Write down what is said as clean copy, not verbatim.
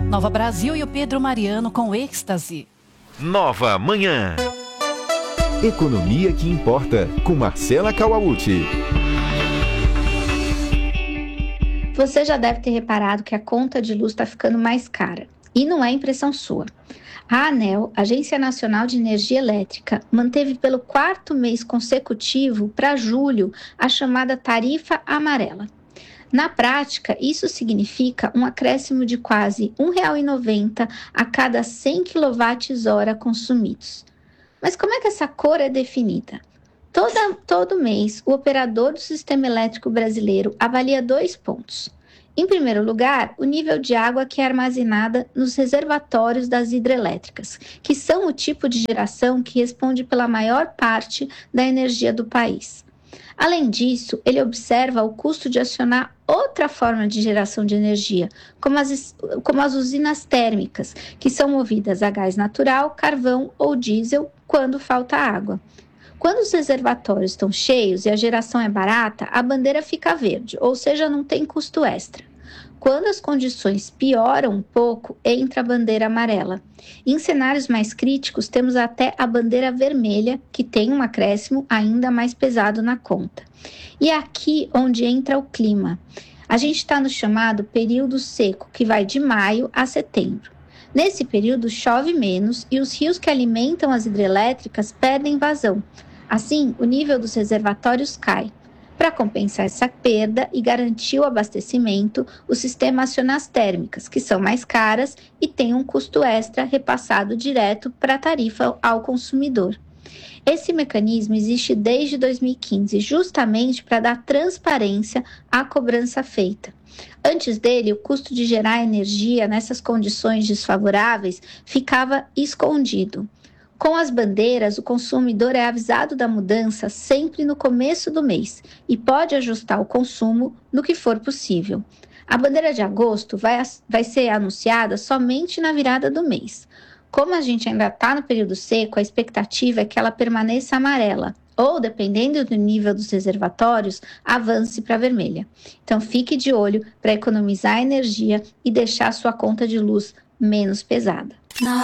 Nova Brasil e o Pedro Mariano com êxtase. Nova Manhã. Economia que importa, com Marcela Kawauchi. Você já deve ter reparado que a conta de luz está ficando mais cara. E não é impressão sua. A ANEEL, Agência Nacional de Energia Elétrica, manteve pelo 4º mês consecutivo, para julho, a chamada tarifa amarela. Na prática, isso significa um acréscimo de quase R$ 1,90 a cada 100 kWh consumidos. Mas como é que essa cor é definida? Todo mês, o operador do Sistema Elétrico Brasileiro avalia 2 pontos. Em primeiro lugar, o nível de água que é armazenada nos reservatórios das hidrelétricas, que são o tipo de geração que responde pela maior parte da energia do país. Além disso, ele observa o custo de acionar outra forma de geração de energia, como as usinas térmicas, que são movidas a gás natural, carvão ou diesel quando falta água. Quando os reservatórios estão cheios e a geração é barata, a bandeira fica verde, ou seja, não tem custo extra. Quando as condições pioram um pouco, entra a bandeira amarela. Em cenários mais críticos, temos até a bandeira vermelha, que tem um acréscimo ainda mais pesado na conta. E é aqui onde entra o clima. A gente está no chamado período seco, que vai de maio a setembro. Nesse período, chove menos e os rios que alimentam as hidrelétricas perdem vazão. Assim, o nível dos reservatórios cai. Para compensar essa perda e garantir o abastecimento, o sistema aciona as térmicas, que são mais caras e têm um custo extra repassado direto para a tarifa ao consumidor. Esse mecanismo existe desde 2015, justamente para dar transparência à cobrança feita. Antes dele, o custo de gerar energia nessas condições desfavoráveis ficava escondido. Com as bandeiras, o consumidor é avisado da mudança sempre no começo do mês e pode ajustar o consumo no que for possível. A bandeira de agosto vai ser anunciada somente na virada do mês. Como a gente ainda está no período seco, a expectativa é que ela permaneça amarela ou, dependendo do nível dos reservatórios, avance para vermelha. Então, fique de olho para economizar energia e deixar sua conta de luz menos pesada.